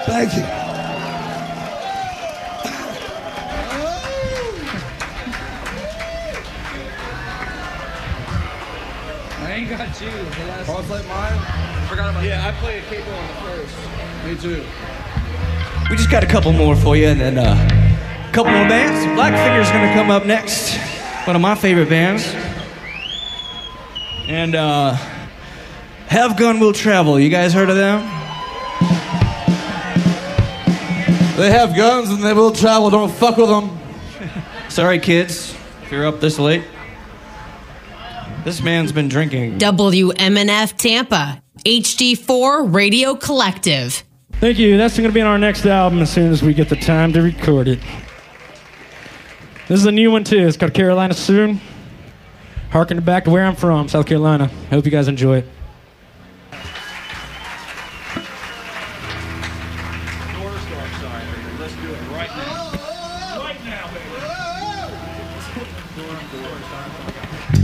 Thank you. I ain't got you. The last Want to play mine? forgot about Yeah, I played a capo on the first. Me too. We just got a couple more for you, and then a couple more bands. Blackfinger's gonna come up next. One of my favorite bands. And Have Gun Will Travel. You guys heard of them? They have guns and they will travel. Don't fuck with them. Sorry, kids, if you're up this late. This man's been drinking. WMNF Tampa, HD4 Radio Collective. Thank you. That's going to be on our next album as soon as we get the time to record it. This is a new one, too. It's called Carolina Soon. Harking back to where I'm from, South Carolina. I hope you guys enjoy it. Let's do it right now. Right now, baby.